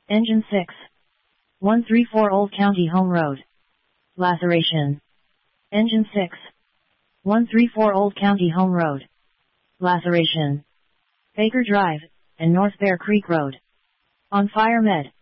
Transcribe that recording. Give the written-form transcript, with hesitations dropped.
Engine 6. 134 Old County Home Road. Laceration. Engine 6. 134 Old County Home Road. Laceration. Baker Drive, and North Bear Creek Road. On fire med.